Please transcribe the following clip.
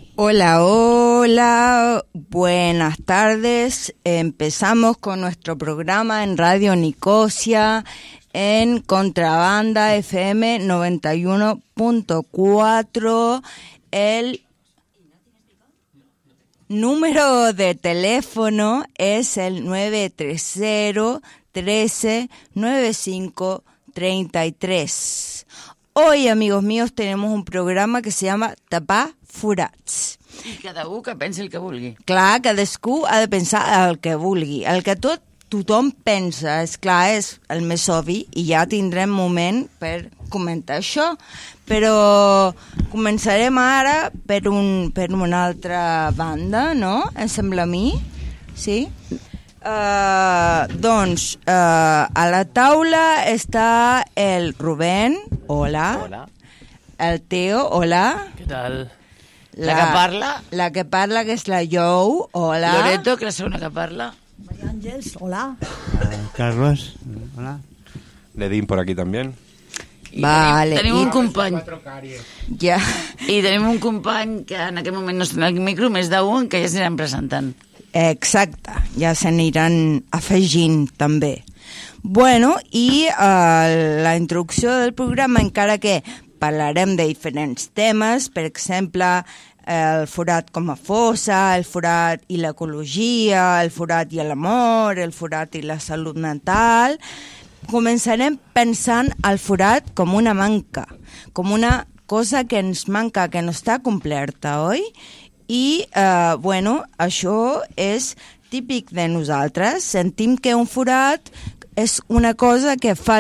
Hola, hola, buenas tardes. Empezamos con nuestro programa en Radio Nicosia en Contrabanda FM 91.4. El número de teléfono es el 930 13 95 33. Hoy, amigos míos, tenemos un programa que se llama Tapar Forats. I cada un que pensi el que vulgui. Clar, cadascú ha de pensar el que vulgui. El que tothom pensa, és clar, és el més obvi, i ja tindrem moment per comentar això. Però començarem ara per una altra banda, no? Em sembla a mi, sí? Doncs a la taula està el Rubén, hola. Hola. El Teo, hola. Què tal? La que parla? La que parla, que és la Jou, hola. Loreto, que és la segona que parla. María Ángeles, hola. Carlos, hola. Ledín por aquí también. I Vale, tenim un company. Ja. I tenim un company que en aquest moment no està al micro, més d'un, que ja s'aniran presentant. Exacte, ja s'aniran afegint també. Bueno, i la introducció del programa, encara que parlarem de diferents temes, per exemple, el forat com a fossa, el forat i l'ecologia, el forat i l'amor, el forat i la salut mental. Començarem pensant el forat com una manca, com una cosa que ens manca, que no està completa, oi? I, bueno, això és típic de nosaltres. Sentim que un forat és una cosa que fa